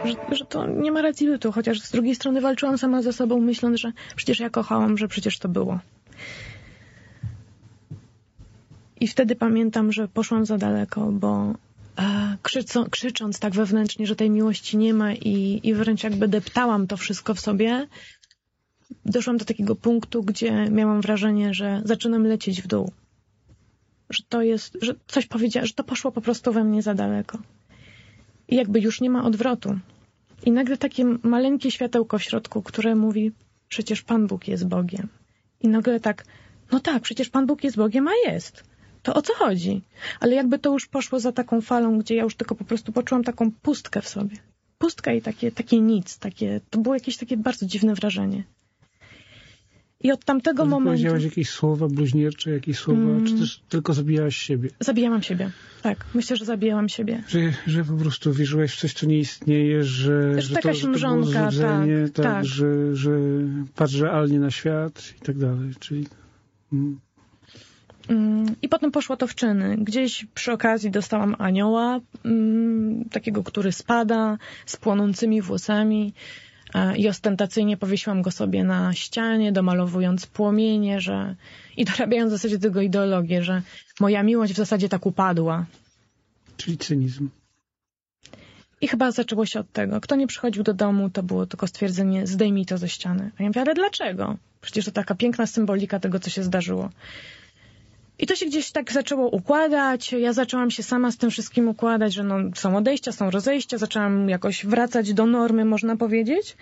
że to nie ma racji bytu, chociaż z drugiej strony walczyłam sama ze sobą, myśląc, że przecież ja kochałam, że przecież to było. I wtedy pamiętam, że poszłam za daleko, bo krzycząc tak wewnętrznie, że tej miłości nie ma i wręcz jakby deptałam to wszystko w sobie, doszłam do takiego punktu, gdzie miałam wrażenie, że zaczynam lecieć w dół. Że to jest, że coś powiedziała, że to poszło po prostu we mnie za daleko. I jakby już nie ma odwrotu. I nagle takie maleńkie światełko w środku, które mówi, przecież Pan Bóg jest Bogiem. I nagle tak, no tak, przecież Pan Bóg jest Bogiem, a jest. To o co chodzi? Ale jakby to już poszło za taką falą, gdzie ja już tylko po prostu poczułam taką pustkę w sobie. Pustka i takie nic. To było jakieś takie bardzo dziwne wrażenie. I od tamtego momentu... Powiedziałaś jakieś słowa bluźniercze, jakieś słowa, czy też tylko zabijałaś siebie? Zabijałam siebie. Tak, myślę, że zabijałam siebie. Że po prostu wierzyłaś w coś, co nie istnieje, że taka to było złudzenie, tak. Że patrz realnie na świat i tak dalej. Czyli... I potem poszło to w czyny. Gdzieś przy okazji dostałam anioła, takiego, który spada, z płonącymi włosami i ostentacyjnie powiesiłam go sobie na ścianie, domalowując płomienie, i dorabiając w zasadzie tego ideologię, że moja miłość w zasadzie tak upadła. Czyli cynizm. I chyba zaczęło się od tego. Kto nie przychodził do domu, to było tylko stwierdzenie, zdejmij to ze ściany. A ja mówię, ale dlaczego? Przecież to taka piękna symbolika tego, co się zdarzyło. I to się gdzieś tak zaczęło układać. Ja zaczęłam się sama z tym wszystkim układać, że są odejścia, są rozejścia. Zaczęłam jakoś wracać do normy, można powiedzieć.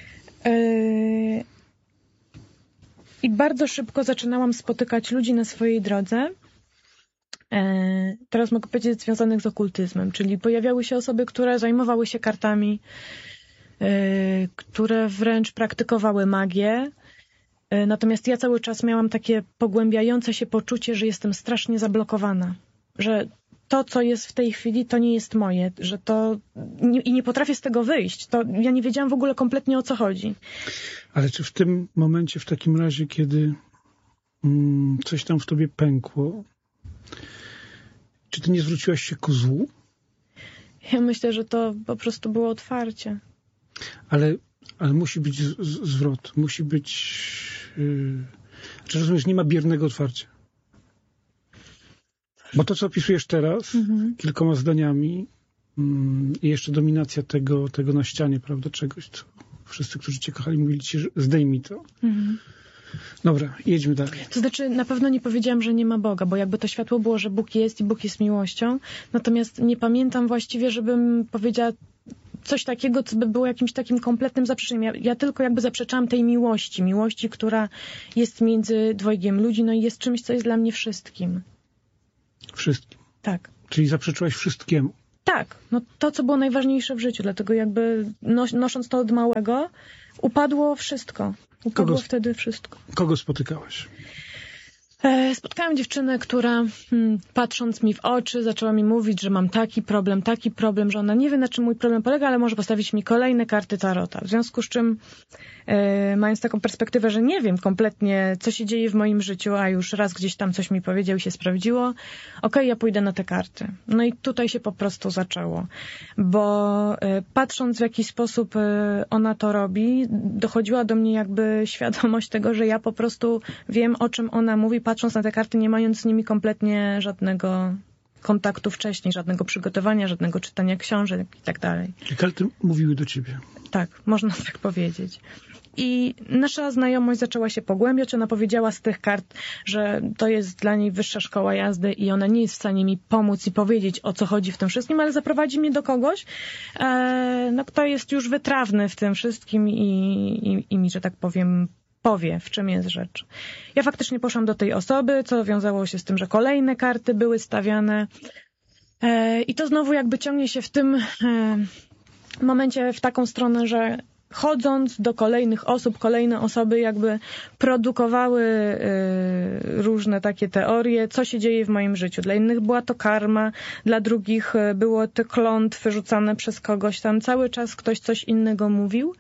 I bardzo szybko zaczynałam spotykać ludzi na swojej drodze. Teraz mogę powiedzieć związanych z okultyzmem. Czyli pojawiały się osoby, które zajmowały się kartami, które wręcz praktykowały magię. Natomiast ja cały czas miałam takie pogłębiające się poczucie, że jestem strasznie zablokowana. Że to, co jest w tej chwili, to nie jest moje. Że to... I nie potrafię z tego wyjść. Ja nie wiedziałam w ogóle kompletnie, o co chodzi. Ale czy w tym momencie, w takim razie, kiedy coś tam w tobie pękło, czy ty nie zwróciłaś się ku złu? Ja myślę, że to po prostu było otwarcie. Ale musi być zwrot. Musi być... Czy rozumiesz, nie ma biernego otwarcia? Bo to, co opisujesz teraz, kilkoma zdaniami i jeszcze dominacja tego na ścianie, prawda, czegoś, co wszyscy, którzy cię kochali, mówili ci, że zdejmij to. Dobra, jedźmy dalej. To znaczy, na pewno nie powiedziałam, że nie ma Boga, bo jakby to światło było, że Bóg jest i Bóg jest miłością. Natomiast nie pamiętam właściwie, żebym powiedziała coś takiego, co by było jakimś takim kompletnym zaprzeczeniem. Ja tylko jakby zaprzeczałam tej miłości, która jest między dwojgiem ludzi, no i jest czymś, co jest dla mnie wszystkim. Wszystkim? Tak. Czyli zaprzeczyłaś wszystkiemu? Tak. No to, co było najważniejsze w życiu, dlatego jakby nosząc to od małego, upadło wszystko. Upadło wtedy wszystko. Kogo spotykałaś? Spotkałam dziewczynę, która patrząc mi w oczy zaczęła mi mówić, że mam taki problem, że ona nie wie, na czym mój problem polega, ale może postawić mi kolejne karty tarota. W związku z czym, mając taką perspektywę, że nie wiem kompletnie, co się dzieje w moim życiu, a już raz gdzieś tam coś mi powiedział i się sprawdziło, okej, ja pójdę na te karty. No i tutaj się po prostu zaczęło. Bo patrząc w jaki sposób ona to robi, dochodziła do mnie jakby świadomość tego, że ja po prostu wiem, o czym ona mówi, patrząc na te karty, nie mając z nimi kompletnie żadnego kontaktu wcześniej, żadnego przygotowania, żadnego czytania książek i tak dalej. Czyli karty mówiły do ciebie. Tak, można tak powiedzieć. I nasza znajomość zaczęła się pogłębiać. Ona powiedziała z tych kart, że to jest dla niej wyższa szkoła jazdy i ona nie jest w stanie mi pomóc i powiedzieć, o co chodzi w tym wszystkim, ale zaprowadzi mnie do kogoś, kto jest już wytrawny w tym wszystkim i mi, że tak powiem, powie, w czym jest rzecz. Ja faktycznie poszłam do tej osoby, co wiązało się z tym, że kolejne karty były stawiane. I to znowu jakby ciągnie się w tym momencie w taką stronę, że chodząc do kolejnych osób, kolejne osoby jakby produkowały różne takie teorie, co się dzieje w moim życiu. Dla innych była to karma, dla drugich było te klątwy rzucane przez kogoś tam. Cały czas ktoś coś innego mówił.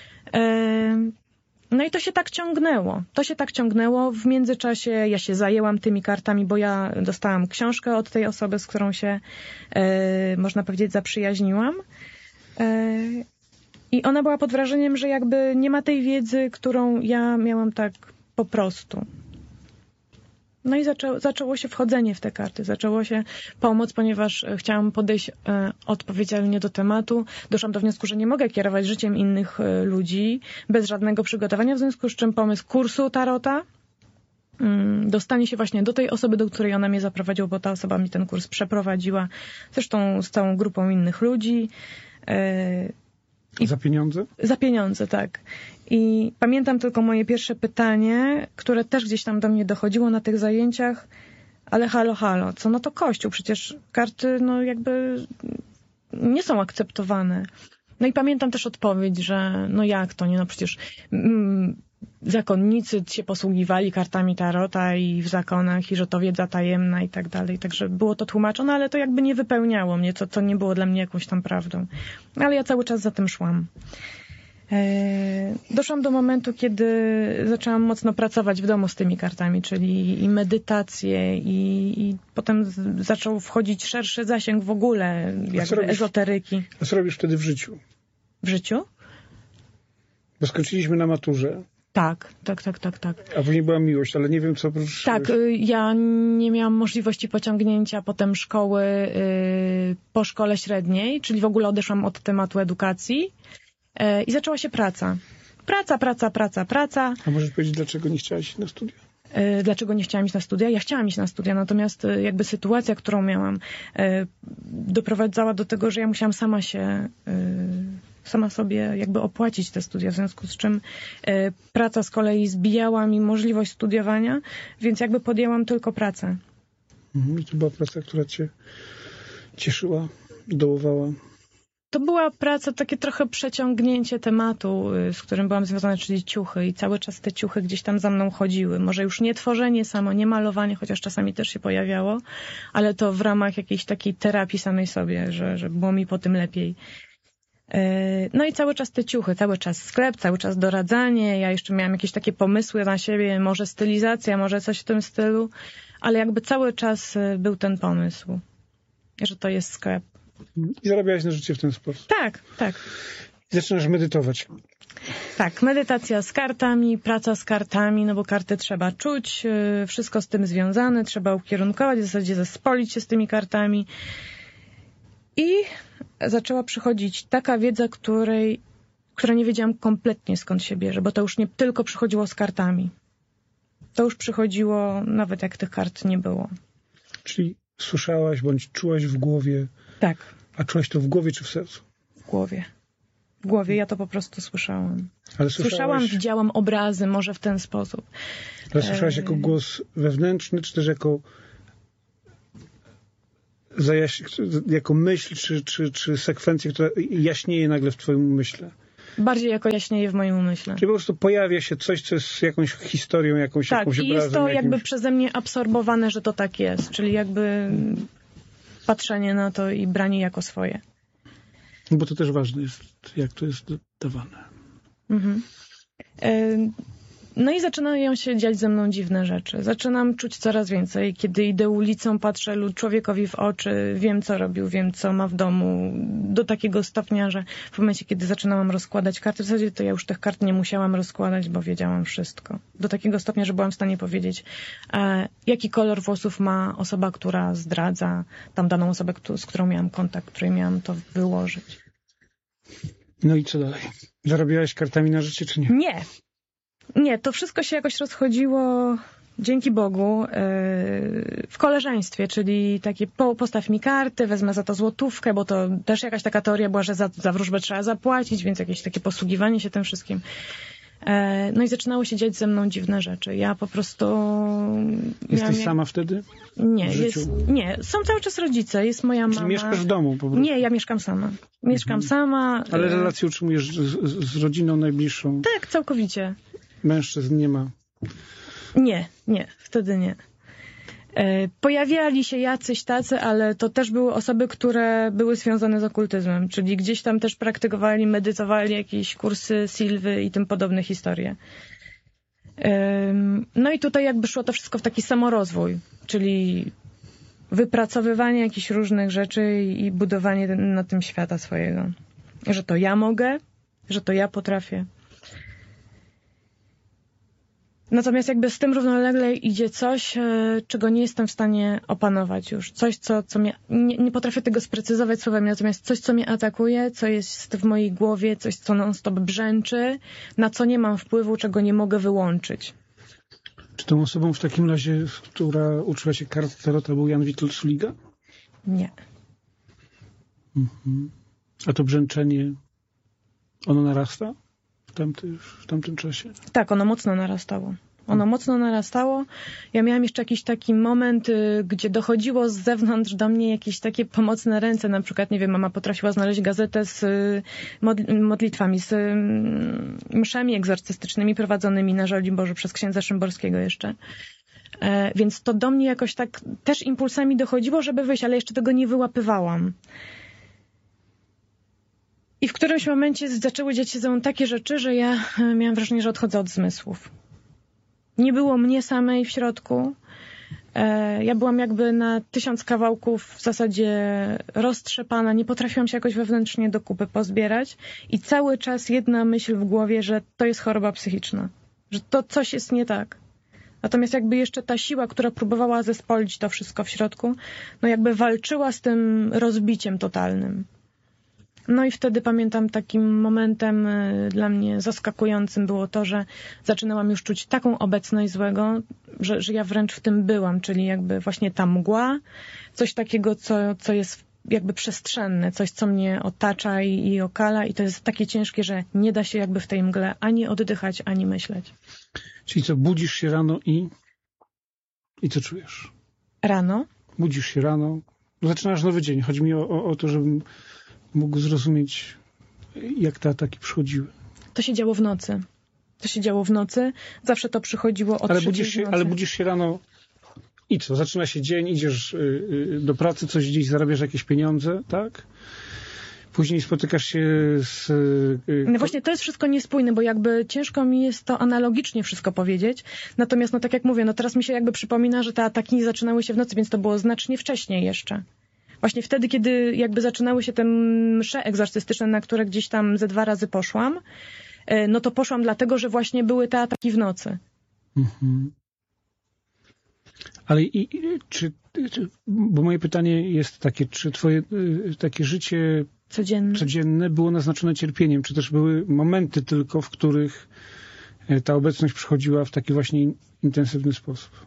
No i to się tak ciągnęło. W międzyczasie ja się zajęłam tymi kartami, bo ja dostałam książkę od tej osoby, z którą się, można powiedzieć, zaprzyjaźniłam. I ona była pod wrażeniem, że jakby nie ma tej wiedzy, którą ja miałam tak po prostu. No i zaczęło się wchodzenie w te karty, zaczęło się pomoc, ponieważ chciałam podejść odpowiedzialnie do tematu. Doszłam do wniosku, że nie mogę kierować życiem innych ludzi bez żadnego przygotowania, w związku z czym pomysł kursu tarota, dostanie się właśnie do tej osoby, do której ona mnie zaprowadziła, bo ta osoba mi ten kurs przeprowadziła, zresztą z całą grupą innych ludzi. Za pieniądze? Za pieniądze, tak. I pamiętam tylko moje pierwsze pytanie, które też gdzieś tam do mnie dochodziło na tych zajęciach, ale halo, co no to Kościół? Przecież karty no jakby nie są akceptowane. No i pamiętam też odpowiedź, że no jak to nie, no przecież zakonnicy się posługiwali kartami tarota i w zakonach i że to wiedza tajemna i tak dalej. Także było to tłumaczone, ale to jakby nie wypełniało mnie, to nie było dla mnie jakąś tam prawdą. Ale ja cały czas za tym szłam. Doszłam do momentu, kiedy zaczęłam mocno pracować w domu z tymi kartami, czyli i medytację i potem zaczął wchodzić szerszy zasięg w ogóle jakby ezoteryki. A co robisz wtedy w życiu? W życiu? Bo skończyliśmy na maturze. Tak. A później była miłość, ale nie wiem co oprócz... Tak, ja nie miałam możliwości pociągnięcia potem szkoły po szkole średniej, czyli w ogóle odeszłam od tematu edukacji i zaczęła się praca. Praca. A możesz powiedzieć, dlaczego nie chciałaś iść na studia? Dlaczego nie chciałam iść na studia? Ja chciałam iść na studia, natomiast jakby sytuacja, którą miałam, doprowadzała do tego, że ja musiałam sama sobie jakby opłacić te studia, w związku z czym praca z kolei zbijała mi możliwość studiowania, więc jakby podjęłam tylko pracę. I to była praca, która cię cieszyła, dołowała? To była praca, takie trochę przeciągnięcie tematu, z którym byłam związana, czyli ciuchy i cały czas te ciuchy gdzieś tam za mną chodziły. Może już nie tworzenie samo, nie malowanie, chociaż czasami też się pojawiało, ale to w ramach jakiejś takiej terapii samej sobie, że było mi po tym lepiej. No i cały czas te ciuchy, cały czas sklep, cały czas doradzanie. Ja jeszcze miałam jakieś takie pomysły na siebie, może stylizacja, może coś w tym stylu, ale jakby cały czas był ten pomysł, że to jest sklep. I zarabiałaś na życie w ten sposób? Tak. I zaczynasz medytować? Tak, medytacja z kartami, praca z kartami, no bo karty trzeba czuć, wszystko z tym związane, trzeba ukierunkować, w zasadzie zespolić się z tymi kartami. I zaczęła przychodzić taka wiedza, która nie wiedziałam kompletnie skąd się bierze, bo to już nie tylko przychodziło z kartami. To już przychodziło nawet jak tych kart nie było. Czyli słyszałaś bądź czułaś w głowie? Tak. A czułaś to w głowie czy w sercu? W głowie. W głowie ja to po prostu słyszałam. Ale słyszałam, widziałam obrazy, może w ten sposób. Ale słyszałaś jako głos wewnętrzny, czy też jako myśl, czy sekwencję, która jaśnieje nagle w twoim umyśle? Bardziej jako jaśnieje w moim umyśle. Czyli po prostu pojawia się coś, co jest jakąś historią, jakąś obrazem. Tak, i jest to jakby jakimś... przeze mnie absorbowane, że to tak jest. Czyli jakby patrzenie na to i branie jako swoje. Bo to też ważne jest, jak to jest dawane. Mhm. No i zaczynają się dziać ze mną dziwne rzeczy. Zaczynam czuć coraz więcej. Kiedy idę ulicą, patrzę człowiekowi w oczy, wiem co robił, wiem co ma w domu. Do takiego stopnia, że w momencie, kiedy zaczynałam rozkładać karty, w zasadzie to ja już tych kart nie musiałam rozkładać, bo wiedziałam wszystko. Do takiego stopnia, że byłam w stanie powiedzieć, jaki kolor włosów ma osoba, która zdradza tam daną osobę, z którą miałam kontakt, której miałam to wyłożyć. No i co dalej? Zarabiałaś kartami na życie, czy nie? Nie, to wszystko się jakoś rozchodziło, dzięki Bogu, w koleżeństwie, czyli takie postaw mi karty, wezmę za to złotówkę, bo to też jakaś taka teoria była, że za wróżbę trzeba zapłacić, więc jakieś takie posługiwanie się tym wszystkim. No i zaczynało się dziać ze mną dziwne rzeczy. Ja po prostu... Jesteś sama wtedy? Nie, są cały czas rodzice, jest moja mama. Czy mieszkasz w domu po prostu? Nie, ja mieszkam sama. Mieszkam sama. Ale relacje utrzymujesz z rodziną najbliższą? Tak, całkowicie. Mężczyzn nie ma? Nie, wtedy nie. Pojawiali się jacyś tacy, ale to też były osoby, które były związane z okultyzmem, czyli gdzieś tam też praktykowali, medytowali jakieś kursy Silwy i tym podobne historie. No i tutaj jakby szło to wszystko w taki samorozwój, czyli wypracowywanie jakichś różnych rzeczy i budowanie na tym świata swojego. że to ja mogę, że to ja potrafię. Natomiast jakby z tym równolegle idzie coś, czego nie jestem w stanie opanować już. Coś, co mnie... Nie potrafię tego sprecyzować słowami, natomiast coś, co mnie atakuje, co jest w mojej głowie, coś, co non-stop brzęczy, na co nie mam wpływu, czego nie mogę wyłączyć. Czy tą osobą w takim razie, która uczyła się kart tarota, był Jan Witold Suliga? Nie. Mhm. A to brzęczenie, ono narasta w tamtym czasie? Tak, ono mocno narastało. Ja miałam jeszcze jakiś taki moment, gdzie dochodziło z zewnątrz do mnie jakieś takie pomocne ręce. Na przykład, nie wiem, mama potrafiła znaleźć gazetę z modlitwami, z mszami egzorcystycznymi prowadzonymi na Żoliborzu przez księdza Szymborskiego jeszcze. Więc to do mnie jakoś tak też impulsami dochodziło, żeby wyjść, ale jeszcze tego nie wyłapywałam. I w którymś momencie zaczęły dziać się ze mną takie rzeczy, że ja miałam wrażenie, że odchodzę od zmysłów. Nie było mnie samej w środku. Ja byłam jakby na 1000 kawałków w zasadzie roztrzepana. Nie potrafiłam się jakoś wewnętrznie do kupy pozbierać. I cały czas jedna myśl w głowie, że to jest choroba psychiczna. Że to coś jest nie tak. Natomiast jakby jeszcze ta siła, która próbowała zespolić to wszystko w środku, no jakby walczyła z tym rozbiciem totalnym. No i wtedy pamiętam takim momentem dla mnie zaskakującym było to, że zaczynałam już czuć taką obecność złego, że ja wręcz w tym byłam, czyli jakby właśnie ta mgła, coś takiego, co jest jakby przestrzenne, coś, co mnie otacza i okala i to jest takie ciężkie, że nie da się jakby w tej mgle ani oddychać, ani myśleć. Czyli co, budzisz się rano i co czujesz? Rano? Budzisz się rano, zaczynasz nowy dzień. Chodzi mi o to, żebym mógł zrozumieć, jak te ataki przychodziły. To się działo w nocy. Zawsze to przychodziło od Ale budzisz się rano i co? Zaczyna się dzień, idziesz do pracy, coś gdzieś zarabiasz jakieś pieniądze, tak? Później spotykasz się z... No właśnie, to jest wszystko niespójne, bo jakby ciężko mi jest to analogicznie wszystko powiedzieć. Natomiast, no tak jak mówię, no teraz mi się jakby przypomina, że te ataki zaczynały się w nocy, więc to było znacznie wcześniej jeszcze. Właśnie wtedy, kiedy jakby zaczynały się te msze egzorcystyczne, na które gdzieś tam ze 2 razy poszłam, no to poszłam dlatego, że właśnie były te ataki w nocy. Mhm. Ale bo moje pytanie jest takie, czy twoje takie życie codzienne było naznaczone cierpieniem, czy też były momenty tylko, w których ta obecność przychodziła w taki właśnie intensywny sposób?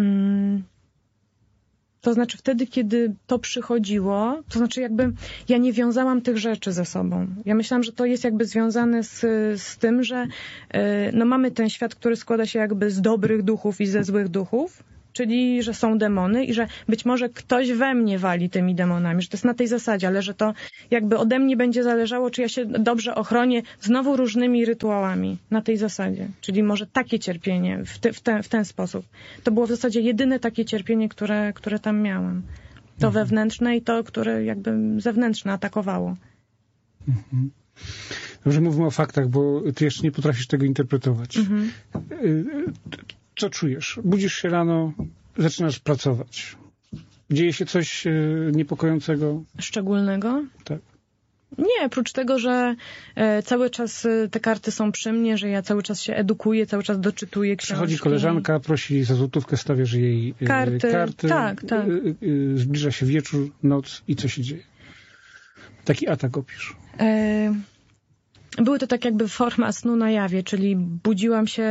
To znaczy wtedy, kiedy to przychodziło, to znaczy jakby ja nie wiązałam tych rzeczy ze sobą. Ja myślałam, że to jest jakby związane z tym, że no mamy ten świat, który składa się jakby z dobrych duchów i ze złych duchów, czyli że są demony i że być może ktoś we mnie wali tymi demonami, że to jest na tej zasadzie, ale że to jakby ode mnie będzie zależało, czy ja się dobrze ochronię znowu różnymi rytuałami na tej zasadzie. Czyli może takie cierpienie w ten sposób. To było w zasadzie jedyne takie cierpienie, które tam miałam. To wewnętrzne i to, które jakby zewnętrzne atakowało. Mhm. Dobrze, mówmy o faktach, bo ty jeszcze nie potrafisz tego interpretować. Mhm. Co czujesz? Budzisz się rano, zaczynasz pracować. Dzieje się coś niepokojącego? Szczególnego? Tak. Nie, oprócz tego, że cały czas te karty są przy mnie, że ja cały czas się edukuję, cały czas doczytuję książki. Przychodzi koleżanka, prosi za złotówkę, stawiasz jej karty. Tak. Zbliża się wieczór, noc i co się dzieje? Taki atak opisz. Były to tak jakby forma snu na jawie, czyli budziłam się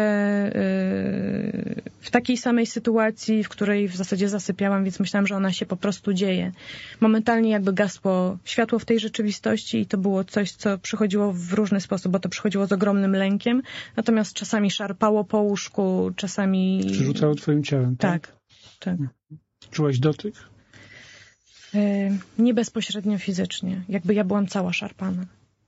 w takiej samej sytuacji, w której w zasadzie zasypiałam, więc myślałam, że ona się po prostu dzieje. Momentalnie jakby gasło światło w tej rzeczywistości i to było coś, co przychodziło w różny sposób, bo to przychodziło z ogromnym lękiem, natomiast czasami szarpało po łóżku, czasami... Przerzucało twoim ciałem, tak? Tak. Czułaś dotyk? Nie bezpośrednio fizycznie. Jakby ja byłam cała szarpana.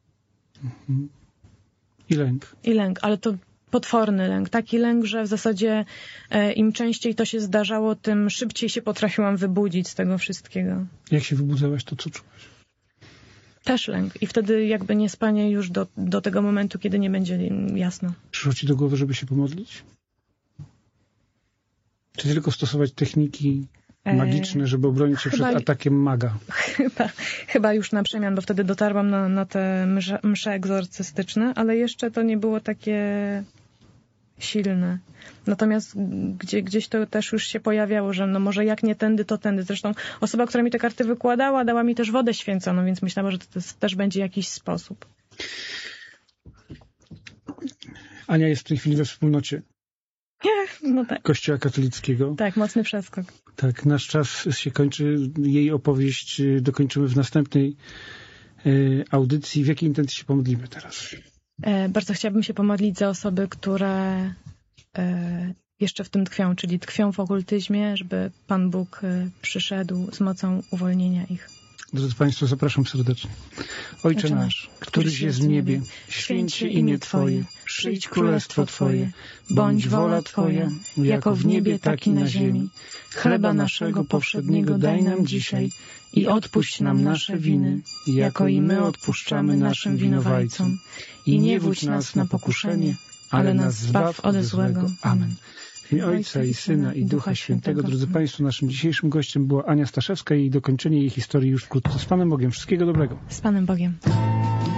I lęk, ale to potworny lęk. Taki lęk, że w zasadzie im częściej to się zdarzało, tym szybciej się potrafiłam wybudzić z tego wszystkiego. Jak się wybudzałaś, to co czułaś? Też lęk. I wtedy jakby nie spanie już do tego momentu, kiedy nie będzie jasno. Przyszło ci do głowy, żeby się pomodlić? Czy tylko stosować techniki magiczne, żeby obronić się przed atakiem maga. Chyba już na przemian, bo wtedy dotarłam na te msze egzorcystyczne, ale jeszcze to nie było takie silne. Natomiast gdzieś to też już się pojawiało, że no może jak nie tędy, to tędy. Zresztą osoba, która mi te karty wykładała, dała mi też wodę święconą, więc myślałam, że to też będzie jakiś sposób. Ania jest w tej chwili we wspólnocie no tak. Kościoła katolickiego. Tak, mocny przeskok. Tak, nasz czas się kończy. Jej opowieść dokończymy w następnej audycji. W jakiej intencji się pomodlimy teraz? Bardzo chciałabym się pomodlić za osoby, które jeszcze w tym tkwią, czyli tkwią w okultyzmie, żeby Pan Bóg przyszedł z mocą uwolnienia ich. Drodzy Państwo, zapraszam serdecznie. Ojcze nasz, któryś jest w niebie, święć się imię Twoje, przyjdź królestwo Twoje, bądź wola Twoja, jako w niebie, tak i na ziemi. Chleba naszego powszedniego daj nam dzisiaj i odpuść nam nasze winy, jako i my odpuszczamy naszym winowajcom. I nie wódź nas na pokuszenie, ale nas zbaw od złego. Amen. W imię Ojca i Syna i Ducha Świętego. Drodzy Państwo, naszym dzisiejszym gościem była Ania Staszewska i dokończenie jej historii już wkrótce. Z Panem Bogiem. Wszystkiego dobrego. Z Panem Bogiem.